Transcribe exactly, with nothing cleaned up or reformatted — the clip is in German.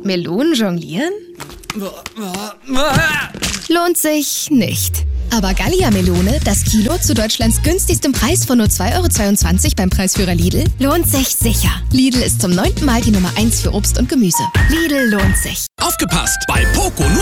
Melonen jonglieren? Lohnt sich nicht. Aber Gallia-Melone, das Kilo zu Deutschlands günstigstem Preis von nur zwei Euro zweiundzwanzig beim Preisführer Lidl, lohnt sich sicher. Lidl ist zum neunten Mal die Nummer eins für Obst und Gemüse. Lidl lohnt sich. Aufgepasst! Bei Poco nur